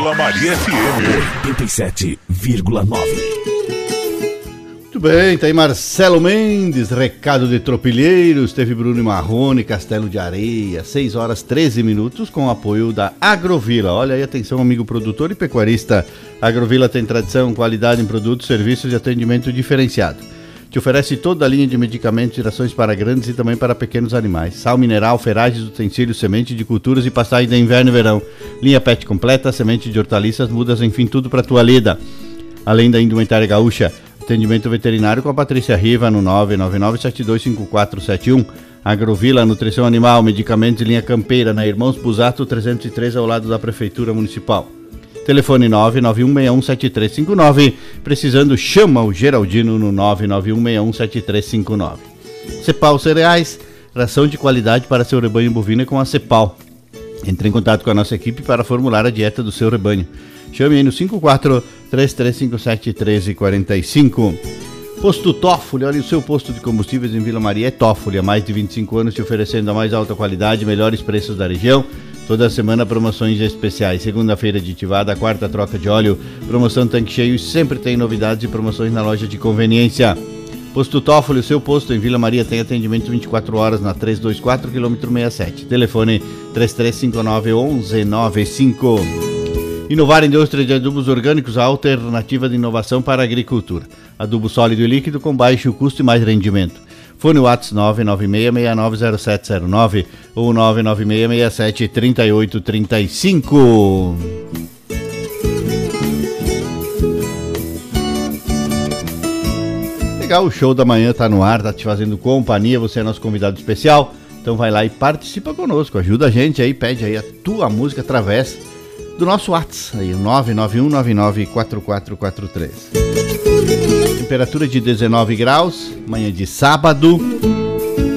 Vila Maria FM 87,9. Muito bem, tá aí Marcelo Mendes, recado de tropilheiros, teve Bruno e Marrone, Castelo de Areia, 6 horas 13 minutos, com o apoio da Agrovila. Olha aí, atenção amigo produtor e pecuarista, Agrovila tem tradição, qualidade em produtos, serviços e atendimento diferenciado. Te oferece toda a linha de medicamentos e rações para grandes e também para pequenos animais. Sal mineral, ferragens, utensílios, semente de culturas e pastagem de inverno e verão. Linha pet completa, semente de hortaliças, mudas, enfim, tudo para tua lida. Além da indumentária gaúcha, atendimento veterinário com a Patrícia Riva no 999-725471. Agrovila, nutrição animal, medicamentos e linha campeira na Irmãos Busato 303 ao lado da Prefeitura Municipal. Telefone 991617359. Precisando, chama o Geraldino no 991617359. Cepal Cereais, ração de qualidade para seu rebanho bovino com a Cepal. Entre em contato com a nossa equipe para formular a dieta do seu rebanho. Chame aí no 54-3357-1345. Posto Toffoli, olha, o seu posto de combustíveis em Vila Maria é Toffoli, há mais de 25 anos te oferecendo a mais alta qualidade, melhores preços da região. Toda semana promoções especiais. Segunda-feira aditivada, quarta troca de óleo, promoção tanque cheio e sempre tem novidades e promoções na loja de conveniência. Posto Toffoli, o seu posto em Vila Maria tem atendimento 24 horas na 324 km 67. Telefone 3359-1195. Inovar Indústria de Adubos Orgânicos, a alternativa de inovação para a agricultura. Adubo sólido e líquido com baixo custo e mais rendimento. Fone WhatsApp 996690709 ou 996673835. Legal, o show da manhã tá no ar, tá te fazendo companhia, você é nosso convidado especial. Então vai lá e participa conosco, ajuda a gente aí, pede aí a tua música através do nosso WhatsApp, aí, 991994443. Temperatura de 19 graus, manhã de sábado.